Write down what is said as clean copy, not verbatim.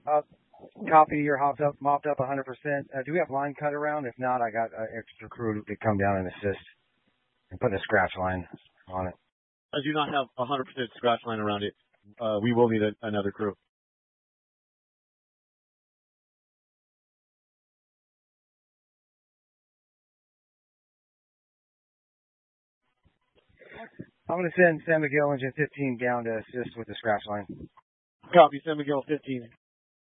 Uh, Copy, you're mopped up 100%. Do we have line cut around? If not, I got an extra crew to come down and assist and put a scratch line on it. I do not have 100% scratch line around it. We will need another crew. I'm going to send San Miguel Engine 15 down to assist with the scratch line. Copy, San Miguel 15.